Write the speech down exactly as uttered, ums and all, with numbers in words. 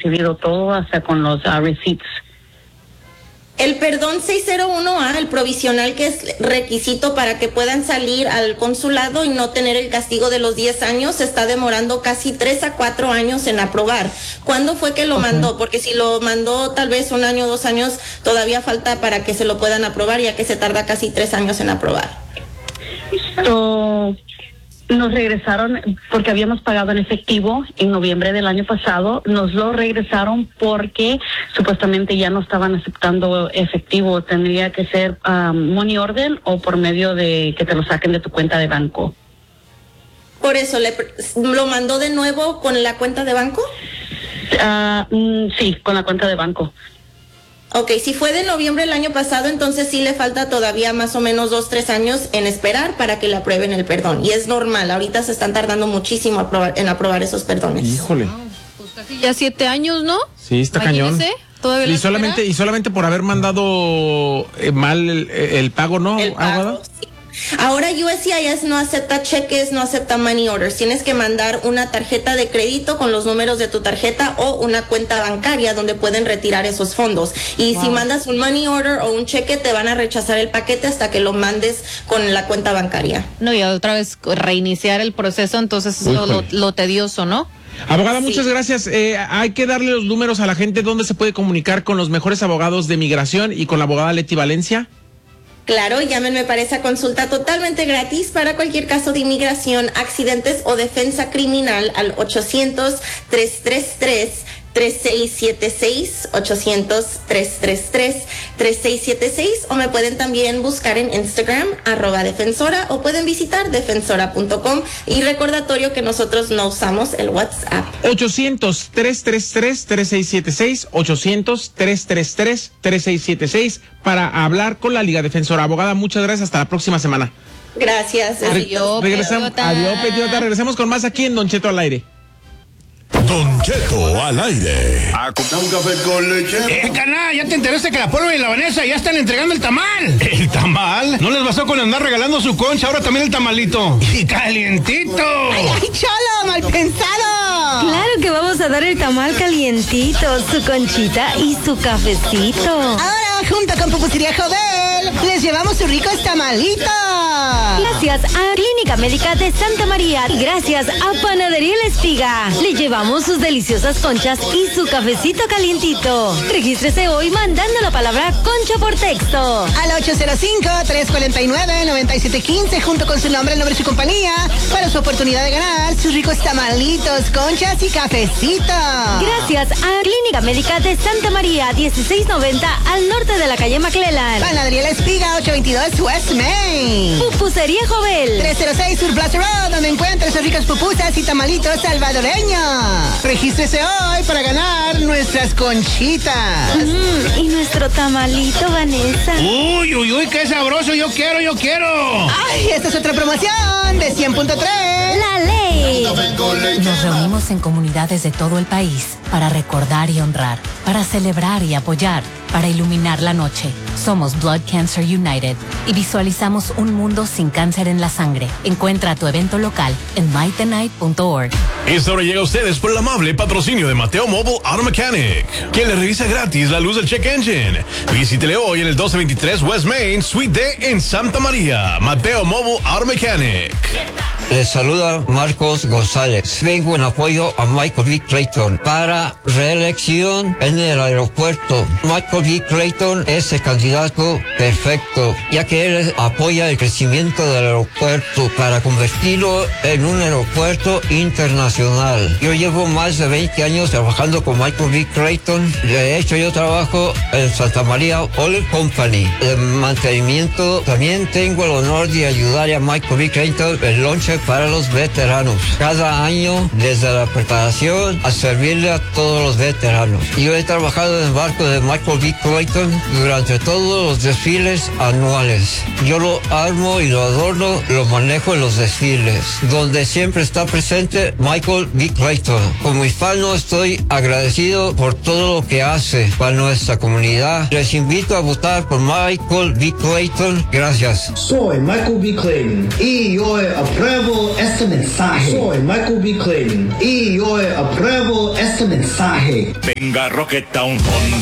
recibido todo, hasta con los uh, receipts. El perdón seiscientos uno A, el provisional, que es requisito para que puedan salir al consulado y no tener el castigo de los diez años, se está demorando casi tres a cuatro años en aprobar. ¿Cuándo fue que lo okay. mandó? Porque si lo mandó tal vez un año o dos años, todavía falta para que se lo puedan aprobar, ya que se tarda casi tres años en aprobar. So, nos regresaron, porque habíamos pagado en efectivo en noviembre del año pasado, nos lo regresaron porque supuestamente ya no estaban aceptando efectivo, tendría que ser um, money order o por medio de que te lo saquen de tu cuenta de banco. Por eso, ¿le, ¿lo mandó de nuevo con la cuenta de banco? Uh, mm, sí, con la cuenta de banco. Ok, si fue de noviembre del año pasado, entonces sí le falta todavía más o menos dos, tres años en esperar para que le aprueben el perdón. Y es normal, ahorita se están tardando muchísimo aprobar, en aprobar esos perdones. Híjole. Wow, pues casi ya siete años, ¿no? Sí, está cañón. ¿Todavía y solamente y solamente por haber mandado eh, mal el, el pago, ¿no? El pago, sí. Ahora U S C I S no acepta cheques, no acepta money orders. Tienes que mandar una tarjeta de crédito con los números de tu tarjeta o una cuenta bancaria donde pueden retirar esos fondos. Y wow. si mandas un money order o un cheque, te van a rechazar el paquete hasta que lo mandes con la cuenta bancaria. No, y otra vez reiniciar el proceso, entonces es lo, lo, lo tedioso, ¿no? Abogada, sí. muchas gracias. Eh, hay que darle los números a la gente donde se puede comunicar con los mejores abogados de migración y con la abogada Leti Valencia. Claro, llámenme para esa consulta totalmente gratis para cualquier caso de inmigración, accidentes o defensa criminal al ochocientos, tres tres tres, tres seis siete seis, ochocientos, tres tres tres, tres seis siete seis, o me pueden también buscar en Instagram, arroba defensora, o pueden visitar defensora punto com. Y recordatorio que nosotros no usamos el WhatsApp. ochocientos, tres tres tres, tres seis siete seis, ochocientos, tres tres tres, tres seis siete seis para hablar con la Liga Defensora. Abogada, muchas gracias. Hasta la próxima semana. Gracias. Adiós, Regresamos, adiós, Petiota. Regresamos con más aquí en Don Cheto al aire. Don Cheto al aire. A comprar un café con leche. Eh, canal, ¿ya te enteraste que la Polo y la Vanessa ya están entregando el tamal? ¿El tamal? ¿No les bastó con andar regalando su concha, ahora también el tamalito? ¡Y calientito! ¡Ay, ay, cholo, mal pensado! Claro que vamos a dar el tamal calientito, su conchita y su cafecito. Ahora, junto con Pupusería Jovel, les llevamos sus ricos tamalitos. Gracias a Clínica Médica de Santa María y gracias a Panadería La Espiga. Le llevamos sus deliciosas conchas y su cafecito calientito. Regístrese hoy mandando la palabra concha por texto al ocho cero cinco, tres cuatro nueve, nueve siete uno cinco junto con su nombre, el nombre de su compañía para su oportunidad de ganar sus ricos tamalitos, conchas y cafecito. Gracias a Clínica Médica de Santa María, dieciséis noventa al norte de la calle McClellan. Panadería La Espiga, ocho veintidós West Main. Pupusería Jovel, tres cero seis Sur Plaza Road, donde encuentra sus ricas pupusas y tamalitos salvadoreños. Regístrese hoy para ganar nuestras conchitas. Mm, y nuestro tamalito, Vanessa. Uy, uy, uy, qué sabroso, yo quiero, yo quiero. Ay, esta es otra promoción de cien punto tres. La ley. Nos reunimos en comunidades de todo el país para recordar y honrar, para celebrar y apoyar, para iluminar la noche. Somos Blood Cancer United y visualizamos un mundo sin cáncer en la sangre. Encuentra tu evento local en might the night punto org. Esta hora llega a ustedes por el amable patrocinio de Mateo Mobile Auto Mechanic, quien le revisa gratis la luz del check engine. Visítele hoy en el doce veintitrés West Main, Suite D en Santa María. Mateo Mobile Auto Mechanic. Les saluda Marcos González. Vengo en apoyo a Michael B. Clayton para reelección en el aeropuerto. Michael B. Clayton es el candidato perfecto, ya que él apoya el crecimiento del aeropuerto para convertirlo en un aeropuerto internacional. Yo llevo más de veinte años trabajando con Michael B. Clayton. De hecho, yo trabajo en Santa María Oil Company de mantenimiento. También tengo el honor de ayudar a Michael B. Clayton en lonche para los veteranos. Cada año, desde la preparación a servirle a todos los veteranos. Yo he trabajado en el barco de Michael B. Clayton durante todos los desfiles anuales. Yo lo armo y lo adorno, lo manejo en los desfiles, donde siempre está presente Michael B. Clayton. Como hispano estoy agradecido por todo lo que hace para nuestra comunidad. Les invito a votar por Michael B. Clayton. Gracias. Soy Michael B. Clayton y yo apruebo apruebo este mensaje. Soy Michael B. Clayton y yo apruebo este mensaje. Venga Rocketown Honda